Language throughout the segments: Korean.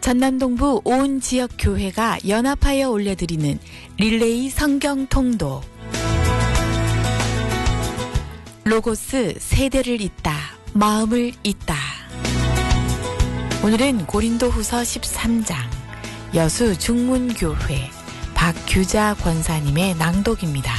전남동부 온 지역 교회가 연합하여 올려드리는 릴레이 성경 통독. 로고스 세대를 잇다, 마음을 잇다. 오늘은 고린도후서 13장 여수 중문교회 박규자 권사님의 낭독입니다.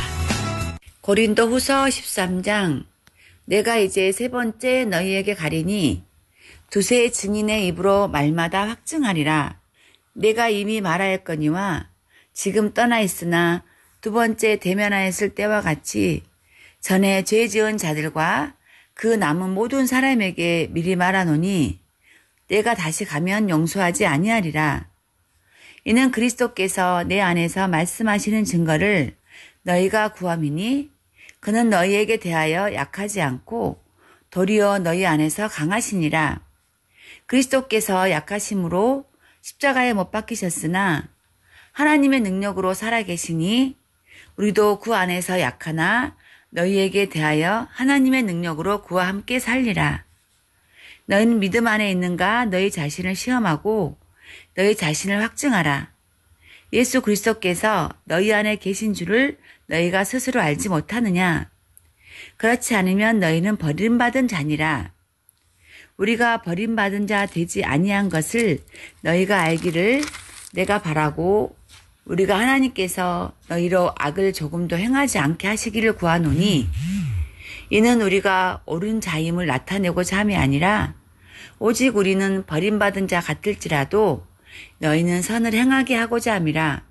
고린도후서 13장. 내가 이제 세 번째 너희에게 가리니 두세 증인의 입으로 말마다 확증하리라. 내가 이미 말하였거니와 지금 떠나 있으나 두 번째 대면하였을 때와 같이 전에 죄 지은 자들과 그 남은 모든 사람에게 미리 말하노니 내가 다시 가면 용서하지 아니하리라. 이는 그리스도께서 내 안에서 말씀하시는 증거를 너희가 구함이니 그는 너희에게 대하여 약하지 않고 도리어 너희 안에서 강하시니라. 그리스도께서 약하심으로 십자가에 못 박히셨으나 하나님의 능력으로 살아계시니 우리도 그 안에서 약하나 너희에게 대하여 하나님의 능력으로 그와 함께 살리라. 너희는 믿음 안에 있는가 너희 자신을 시험하고 너희 자신을 확증하라. 예수 그리스도께서 너희 안에 계신 줄을 너희가 스스로 알지 못하느냐? 그렇지 않으면 너희는 버림받은 자니라. 우리가 버림받은 자 되지 아니한 것을 너희가 알기를 내가 바라고 우리가 하나님께서 너희로 악을 조금도 행하지 않게 하시기를 구하노니 이는 우리가 옳은 자임을 나타내고자 함이 아니라 오직 우리는 버림받은 자 같을지라도 너희는 선을 행하게 하고자 함이라.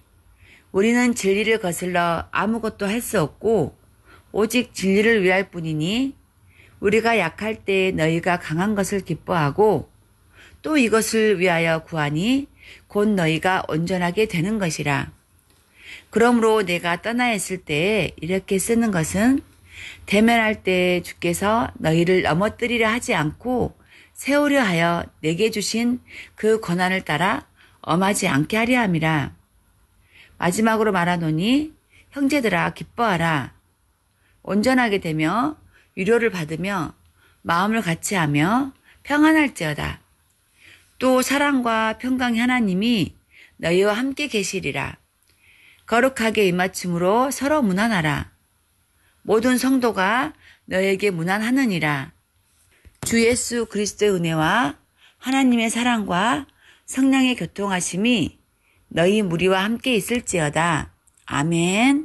우리는 진리를 거슬러 아무것도 할 수 없고 오직 진리를 위할 뿐이니 우리가 약할 때 너희가 강한 것을 기뻐하고 또 이것을 위하여 구하니 곧 너희가 온전하게 되는 것이라. 그러므로 내가 떠나 있을 때에 이렇게 쓰는 것은 대면할 때 주께서 너희를 넘어뜨리려 하지 않고 세우려 하여 내게 주신 그 권한을 따라 엄하지 않게 하려 함이라. 마지막으로 말하노니 형제들아 기뻐하라. 온전하게 되며 위로를 받으며 마음을 같이하며 평안할지어다. 또 사랑과 평강의 하나님이 너희와 함께 계시리라. 거룩하게 입맞춤으로 서로 문안하라. 모든 성도가 너에게 문안하느니라. 주 예수 그리스도의 은혜와 하나님의 사랑과 성령의 교통하심이 너희 무리와 함께 있을지어다. 아멘.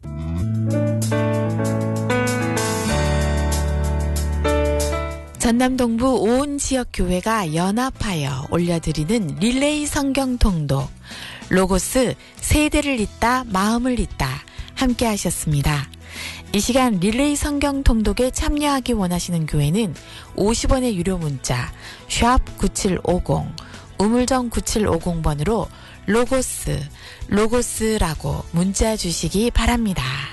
전남동부 온 지역 교회가 연합하여 올려드리는 릴레이 성경 통독 로고스 세대를 잇다 마음을 잇다 함께 하셨습니다. 이 시간 릴레이 성경 통독에 참여하기 원하시는 교회는 50원의 유료 문자 샵 9750 우물정 9750번으로 로고스라고 문자 주시기 바랍니다.